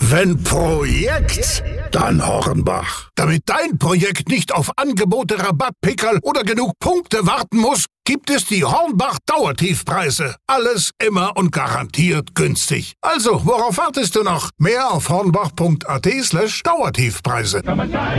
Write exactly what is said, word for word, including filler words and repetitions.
Wenn Projekt, dann Hornbach. Damit dein Projekt nicht auf Angebote, Rabatt, Pickerl oder genug Punkte warten muss, gibt es die Hornbach Dauertiefpreise. Alles immer und garantiert günstig. Also, worauf wartest du noch? Mehr auf hornbach punkt at slash Dauertiefpreise.